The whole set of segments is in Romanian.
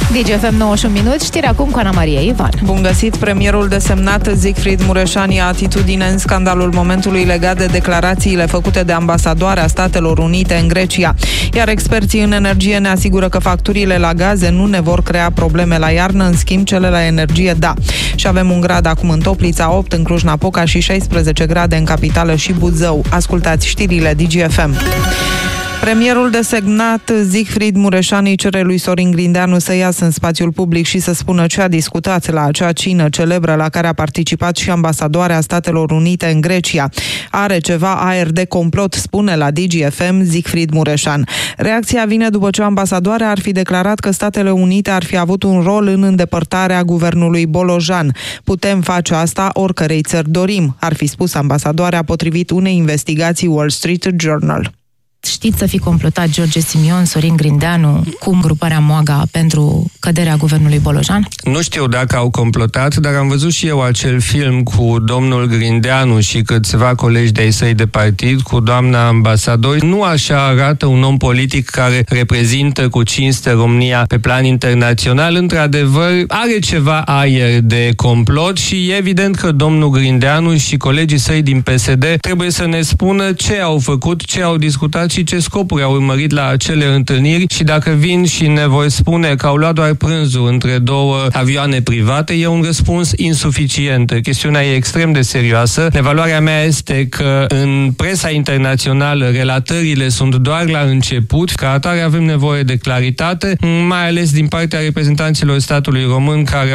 DGFM 91 minut, știri acum cu Ana Maria Ivan. Bun găsit, premierul desemnat Siegfried Mureșan ia atitudine în scandalul momentului legat de declarațiile făcute de ambasadoarea Statelor Unite în Grecia. Iar experții în energie ne asigură că facturile la gaze nu ne vor crea probleme la iarnă, în schimb cele la energie da. Și avem 1 grad acum în Toplița, 8 în Cluj-Napoca și 16 grade în capitală și Buzău. Ascultați știrile DGFM. Premierul desemnat Siegfried Mureșan îi cere lui Sorin Grindeanu să iasă în spațiul public și să spună ce a discutat la acea cină celebră la care a participat și ambasadoarea Statelor Unite în Grecia. Are ceva aer de complot, spune la DGFM Siegfried Mureșan. Reacția vine după ce ambasadoarea ar fi declarat că Statele Unite ar fi avut un rol în îndepărtarea guvernului Bolojan. Putem face asta oricărei țări dorim, ar fi spus ambasadoarea potrivit unei investigații Wall Street Journal. Știți să fi complotat George Simion, Sorin Grindeanu cu gruparea Moaga pentru căderea guvernului Bolojan? Nu știu dacă au complotat, dar am văzut și eu acel film cu domnul Grindeanu și câțiva colegi de-ai săi de partid, cu doamna ambasador. Nu așa arată un om politic care reprezintă cu cinste România pe plan internațional. Într-adevăr, are ceva aer de complot și e evident că domnul Grindeanu și colegii săi din PSD trebuie să ne spună ce au făcut, ce au discutat și ce scopuri au urmărit la acele întâlniri și dacă vin și ne vor spune că au luat doar prânzul între 2 avioane private, e un răspuns insuficient. Chestiunea e extrem de serioasă. Evaluarea mea este că în presa internațională relatările sunt doar la început, ca atare avem nevoie de claritate, mai ales din partea reprezentanților statului român care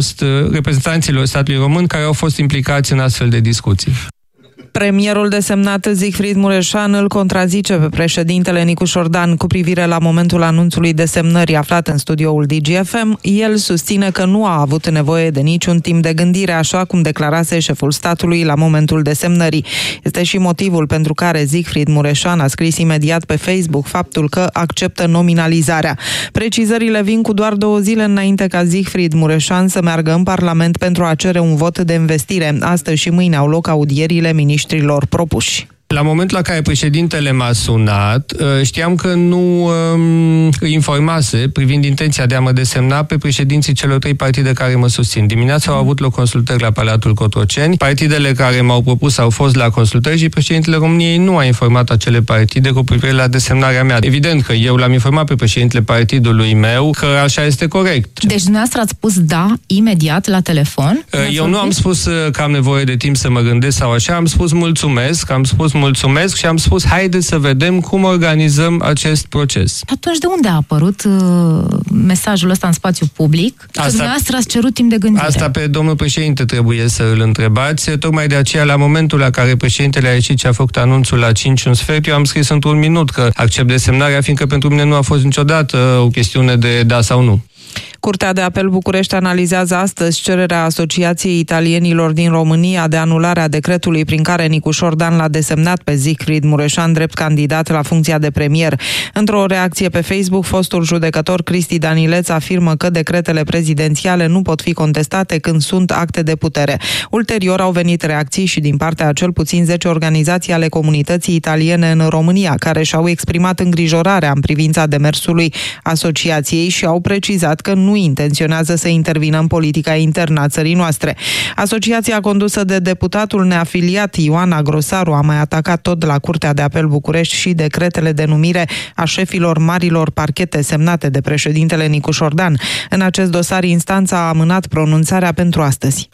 au fost implicați în astfel de discuții. Premierul desemnat Siegfried Mureșan îl contrazice pe președintele Nicu Șordan cu privire la momentul anunțului desemnării aflat în studioul DGFM. El susține că nu a avut nevoie de niciun timp de gândire, așa cum declarase șeful statului la momentul desemnării. Este și motivul pentru care Siegfried Mureșan a scris imediat pe Facebook faptul că acceptă nominalizarea. Precizările vin cu doar 2 zile înainte ca Siegfried Mureșan să meargă în Parlament pentru a cere un vot de investire. Astăzi și mâine au loc audierile miniștrilor propuși. La momentul la care președintele m-a sunat, știam că nu îi informase privind intenția de a mă desemna pe președinții celor 3 partide care mă susțin. Dimineața au avut loc consultări la Palatul Cotroceni. Partidele care m-au propus au fost la consultări și președintele României nu a informat acele partide cu privire la desemnarea mea. Evident că eu l-am informat pe președintele partidului meu că așa este corect. Deci dumneavoastră ați spus da imediat la telefon? Eu nu am spus că am nevoie de timp să mă gândesc sau așa, am spus mulțumesc și am spus haideți să vedem cum organizăm acest proces. Atunci de unde a apărut mesajul ăsta în spațiu public? Că dumneavoastră ați cerut timp de gândire. Asta pe domnul președinte trebuie să îl întrebați. Tocmai de aceea, la momentul la care președintele a ieșit și a făcut anunțul la 5:15, eu am scris într-un minut că accept desemnarea, fiindcă pentru mine nu a fost niciodată o chestiune de da sau nu. Curtea de Apel București analizează astăzi cererea Asociației Italienilor din România de anulare a decretului prin care Nicu Șordan l-a desemnat pe Siegfried Mureșan drept candidat la funcția de premier. Într-o reacție pe Facebook, fostul judecător Cristi Danileț afirmă că decretele prezidențiale nu pot fi contestate când sunt acte de putere. Ulterior au venit reacții și din partea a cel puțin 10 organizații ale comunității italiene în România, care și-au exprimat îngrijorarea în privința demersului asociației și au precizat că nu intenționează să intervină în politica internă a țării noastre. Asociația condusă de deputatul neafiliat Ioana Grosaru a mai atacat tot la Curtea de Apel București și decretele de numire a șefilor marilor parchete semnate de președintele Nicu Șordan. În acest dosar, instanța a amânat pronunțarea pentru astăzi.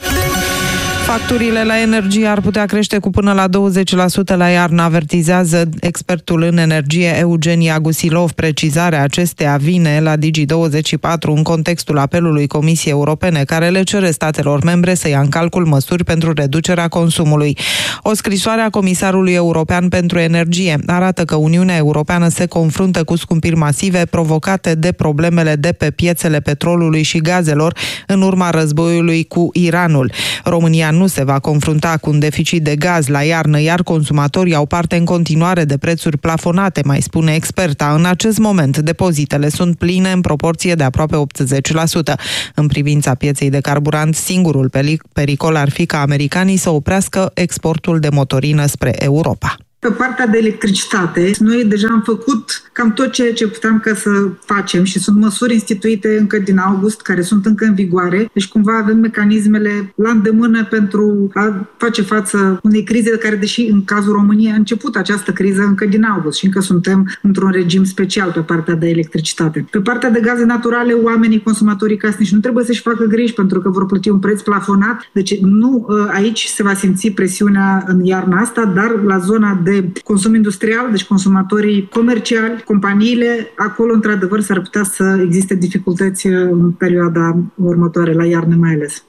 Facturile la energie ar putea crește cu până la 20% la iarnă, avertizează expertul în energie Eugenia Gusilov. Precizarea acesteia vine la Digi24 în contextul apelului Comisiei Europene, care le cere statelor membre să ia în calcul măsuri pentru reducerea consumului. O scrisoare a Comisarului European pentru Energie arată că Uniunea Europeană se confruntă cu scumpiri masive provocate de problemele de pe piețele petrolului și gazelor în urma războiului cu Iranul. România nu se va confrunta cu un deficit de gaz la iarnă, iar consumatorii au parte în continuare de prețuri plafonate, mai spune experta. În acest moment, depozitele sunt pline în proporție de aproape 80%. În privința pieței de carburant, singurul pericol ar fi ca americanii să oprească exportul de motorină spre Europa. Pe partea de electricitate, noi deja am făcut cam tot ceea ce puteam ca să facem și sunt măsuri instituite încă din august, care sunt încă în vigoare. Deci cumva avem mecanismele la îndemână pentru a face față unei crize care, deși în cazul României a început această criză încă din august și încă suntem într-un regim special pe partea de electricitate. Pe partea de gaze naturale, oamenii, consumatorii casnici nu trebuie să-și facă griji pentru că vor plăti un preț plafonat. Deci nu aici se va simți presiunea în iarna asta, dar la zona de consum industrial, deci consumatorii comerciali, companiile, acolo într-adevăr s-ar putea să existe dificultăți în perioada următoare, la iarnă mai ales.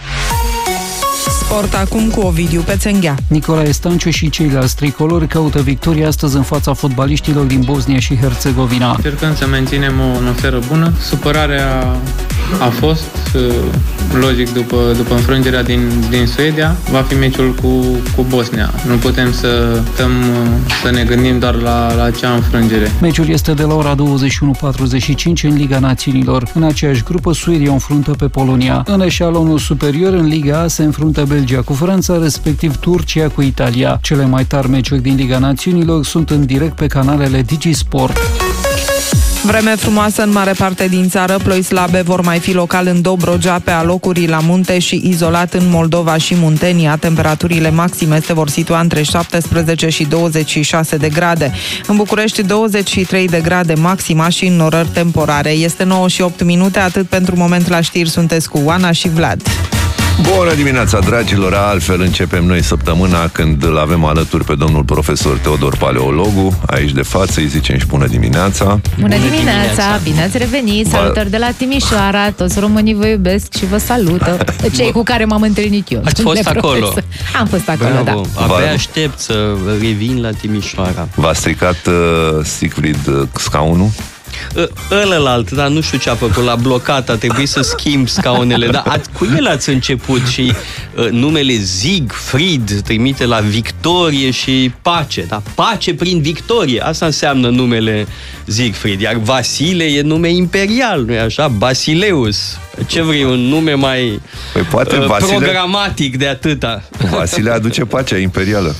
Sport acum cu Ovidiu Pețenghea. Nicolae Stanciu și ceilalți tricolori caută victoria astăzi în fața fotbaliștilor din Bosnia și Herțegovina. Încercăm să menținem o atmosferă bună. Supărarea a fost, logic, după înfrângerea din Suedia. Va fi meciul cu Bosnia. Nu putem să ne gândim doar la acea înfrângere. Meciul este de la ora 21:45 în Liga Națiunilor. În aceeași grupă, Suedia o înfruntă pe Polonia. În eșalonul superior, în Liga A, se înfruntă Belgia cu Franța, respectiv Turcia cu Italia. Cele mai tari meciuri din Liga Națiunilor sunt în direct pe canalele DigiSport. Vreme frumoasă în mare parte din țară, ploi slabe vor mai fi local în Dobrogea, pe alocuri la munte și izolat în Moldova și Muntenia. Temperaturile maxime se vor situa între 17 și 26 de grade. În București 23 de grade maxima și înnorări temporare. Este 9 și 8 minute, atât pentru moment la știri, sunteți cu Oana și Vlad. Bună dimineața, dragilor! Altfel începem noi săptămâna când îl avem alături pe domnul profesor Teodor Paleologu, aici de față, îi zicem și bună dimineața! Bună dimineața! Bine ați revenit! Salutări de la Timișoara, toți românii vă iubesc și vă salută, cei cu care m-am întâlnit eu. Ați fost acolo? Am fost acolo, bravo, da. Abia aștept să revin la Timișoara. V-a stricat Siegfried scaunul? Ălălalt, dar nu știu ce a făcut, l-a blocat, a trebuit să schimb scaunele, dar cu el ați început și numele Siegfried trimite la victorie și pace, da? Pace prin victorie, asta înseamnă numele Siegfried, iar Vasile e nume imperial, nu-i așa? Basileus. Ce vrei, un nume mai poate Vasile, programatic de atâta. Vasile aduce pacea imperială.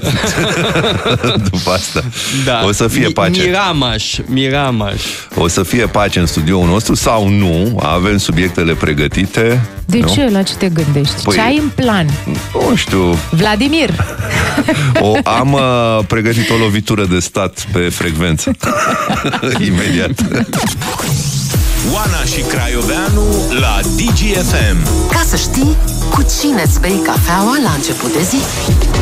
După asta. Da. O să fie pace. Miramaș. O să fie pace în studioul nostru sau nu? Avem subiectele pregătite. De nu? Ce? La ce te gândești? Ce ai în plan? Nu știu. Vladimir. Am pregătit o lovitură de stat pe frecvență. Imediat. Oana și Craioveanu la DGFM. Ca să știi cu cine îți bei cafeaua la început de zi.